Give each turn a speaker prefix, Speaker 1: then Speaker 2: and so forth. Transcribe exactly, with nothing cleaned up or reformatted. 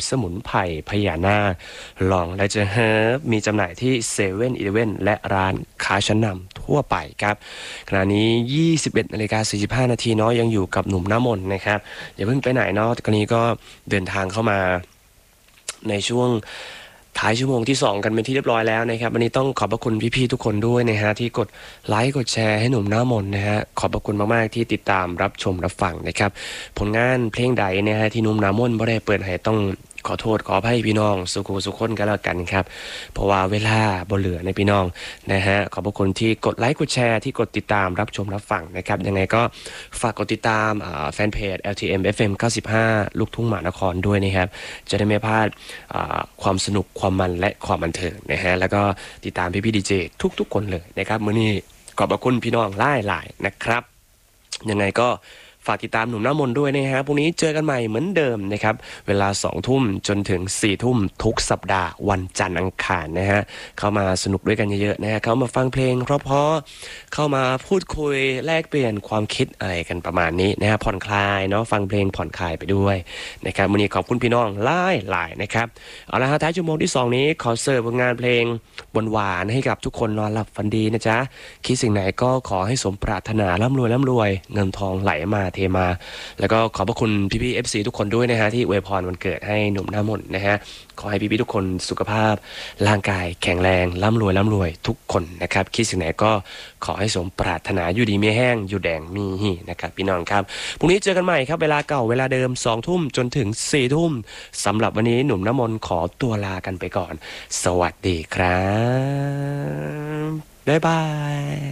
Speaker 1: สมุนไพรพญานาคลองและจะเฮิร์บมีจำหน่ายที่เซเว่นอีเลฟเว่นและร้านค้าชั้นนำทั่วไปครับขณะนี้ยี่สิบเอ็ดนาฬิกาสี่สิบห้านาทีเนาะยังอยู่กับหนุ่มน้ำมนต์นะครับอย่าเพิ่งไปไหนเนาะตอนนี้ก็เดินทางเข้ามาในช่วงท้ายชั่วโมงที่สองกันเป็นที่เรียบร้อยแล้วนะครับวันนี้ต้องขอบพระคุณพี่ๆทุกคนด้วยนะฮะที่กดไลค์กดแชร์ให้หนุ่มหน้ามนนะฮะขอบพระคุณมากๆที่ติดตามรับชมรับฟังนะครับผลงานเพลงใดนะฮะที่หนุ่มหน้ามนบ่ได้เปิดให้ต้องขอโทษขออภัยพี่น้องสุขุสุขคนกันแล้วกันครับเพราะว่าเวลาบ่เหลือในพี่น้องนะฮะขอบพระคุณที่กดไลค์กดแชร์ที่กดติดตามรับชมรับฟังนะครับยังไงก็ฝากกดติดตามแฟนเพจ แอล ที เอ็ม เอฟ เอ็ม เก้าสิบห้าลูกทุ่งมหานครด้วยนะครับจะได้ไม่พลาดความสนุกความมันและความบันเทิงนะฮะแล้วก็ติดตามพี่พี่ดีเจทุกๆคนเลยนะครับมื้อนี้ขอบพระคุณพี่น้องหลายๆนะครับยังไงก็ฝากติดตามหนุ่มหน้ามนด้วยนะฮะพรุ่งนี้เจอกันใหม่เหมือนเดิมนะครับเวลาสองทุ่มจนถึงสี่ทุ่มทุกสัปดาห์วันจันทร์อังคารนะฮะเข้ามาสนุกด้วยกันเยอะๆนะฮะเข้ามาฟังเพลงเพราะๆเข้ามาพูดคุยแลกเปลี่ยนความคิดอะไรกันประมาณนี้นะฮะผ่อนคลายเนาะฟังเพลงผ่อนคลายไปด้วยนะครับวันนี้ขอบคุณพี่น้องหลายๆนะครับเอาละฮะท้ายชั่วโมงที่สองนี้ขอเสิร์ฟผลงานเพลงหวานๆให้กับทุกคนนอนหลับฝันดีนะจ๊ะคิดสิ่งไหนก็ขอให้สมปรารถนาร่ำรวยร่ำรวยเงินทองไหลมาเทมาแล้วก็ขอบพระคุณพี่ๆ เอฟ ซี ทุกคนด้วยนะฮะที่อวยพรวันเกิดให้หนุ่มหน้ามนต์นะฮะขอให้พี่ๆทุกคนสุขภาพร่างกายแข็งแรงร่ำรวยร่ำรวยทุกคนนะครับคิดสิ่งไหนก็ขอให้สมปรารถนาอยู่ดีมีแห้งอยู่แดงมีหีนะครับพี่น้องครับพรุ่งนี้เจอกันใหม่ครับเวลาเก่าเวลาเดิมสองทุ่มจนถึงสี่ทุ่มสำหรับวันนี้หนุ่มน้ำมนต์ขอตัวลากันไปก่อนสวัสดีครับบ๊ายบาย